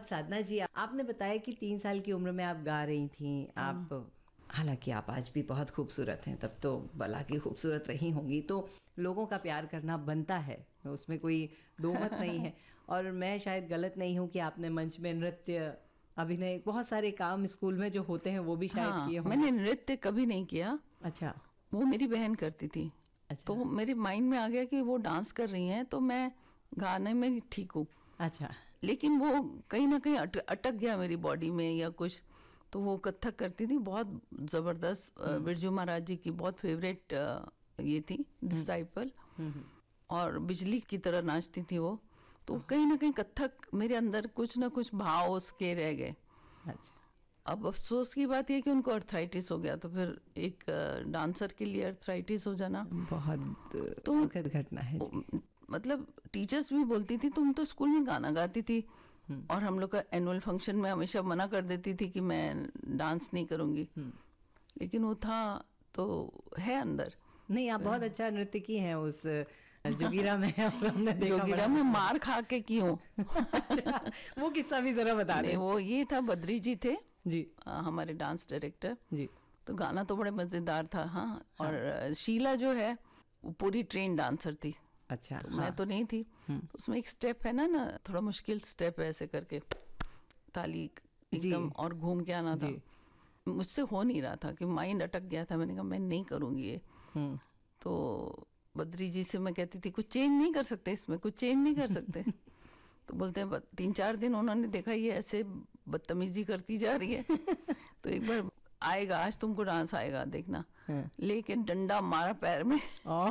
अब साधना जी, आपने बताया कि 3 साल की उम्र में आप गा रही थीं। आप, हालांकि आप आज भी बहुत खूबसूरत हैं, तब तो भला की खूबसूरत रही होंगी, तो लोगों का प्यार करना बनता है, उसमें कोई दो मत नहीं है। और मैं शायद गलत नहीं हूँ कि आपने मंच में नृत्य, अभिनय, बहुत सारे काम स्कूल में जो होते हैं वो भी शायद किए होंगे। मैंने नृत्य कभी नहीं किया। अच्छा। वो मेरी बहन करती थी। अच्छा। तो मेरे माइंड में आ गया कि वो डांस कर रही हैं तो मैं गाने में ठीक हूँ। अच्छा। लेकिन वो कहीं ना कहीं अटक गया मेरी बॉडी में या कुछ। तो वो कथक करती थी, बहुत ज़बरदस्त। बिरजू महाराज जी की बहुत फेवरेट ये थी डिसाइपल, और बिजली की तरह नाचती थी वो। तो कहीं ना कहीं कथक मेरे अंदर कुछ ना कुछ भाव उसके रह गए। अच्छा। अब अफसोस की बात यह कि उनको अर्थराइटिस हो गया, तो फिर एक डांसर के लिए अर्थराइटिस हो जाना बहुत दुखद घटना है जी। मतलब टीचर्स भी बोलती थी तुम तो स्कूल में गाना गाती थी, और हम लोग का एनुअल फंक्शन में हमेशा मना कर देती थी कि मैं डांस नहीं करूंगी। लेकिन वो था तो है अंदर। नहीं, आप बहुत अच्छा नृत्यकी हैं उस जोगीरा में। हमने देखा जोगीरा में मार खा के की हूँ। अच्छा, वो किस्सा भी जरा बता दें। वो ये था, बद्री जी थे जी, हमारे डांस डायरेक्टर जी। तो गाना तो बड़े मजेदार था। हाँ। और शीला जो है वो पूरी ट्रेन डांसर थी। अच्छा। तो मैं तो नहीं थी। तो उसमें एक स्टेप है ना थोड़ा मुश्किल स्टेप है, ऐसे करके ताली एकदम और घूम के आना था। मुझसे हो नहीं रहा था कि माइंड अटक गया था। मैंने कहा मैं नहीं करूंगी ये। तो बद्री जी से मैं कहती थी कुछ चेंज नहीं कर सकते इसमें, कुछ चेंज नहीं कर सकते। तो बोलते हैं 3-4 दिन उन्होंने देखा ये ऐसे बदतमीजी करती जा रही है, तो एक बार आएगा, आज तुमको डांस आएगा देखना। लेके डंडा मारा पैर में।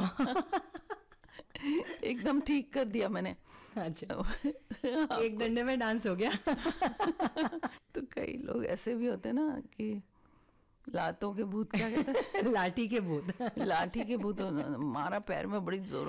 एकदम ठीक कर दिया मैंने। अच्छा। एक डंडे में डांस हो गया। तो कई लोग ऐसे भी होते हैं ना कि लातों के भूत, क्या कहते हैं? लाठी के भूत। लाठी के भूत मारा पैर में बड़ी जोर